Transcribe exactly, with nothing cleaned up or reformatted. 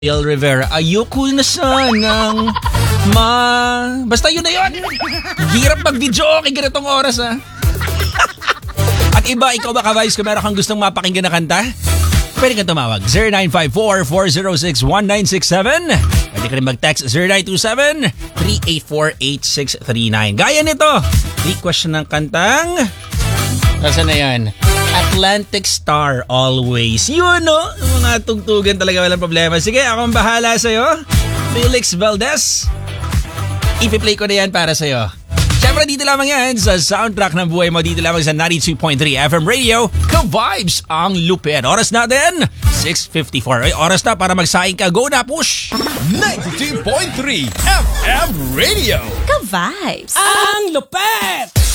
El Rivera, ayoko na sanang ma... Basta yun na yun. Hirap mag-video okay ganitong oras, ha? At iba, ikaw ba ka-Vice kung meron kang gustong mapakinggan na kanta? Pwede kang tumawag. zero nine five four, four zero six, one nine six seven. Pwede ka rin mag-text zero nine two seven, three eight four, eight six three nine. Gaya nito, request ng kantang... Nasaan na yan? Atlantic Star Always. Yun, no? Mga tugtugan talaga, walang problema. Sige, ako ang bahala sa'yo. Felix Valdez. Ipi-play ko na yan para sa'yo. Siyempre, dito lamang yan sa soundtrack ng buhay mo. Dito lamang sa ninety-two point three F M Radio. Ka-vibes ang lupit. Oras natin, six fifty-four. Ay, oras na para magsaing ka. Go na, push! ninety-two point three F M Radio. Ka-vibes Ang lupit!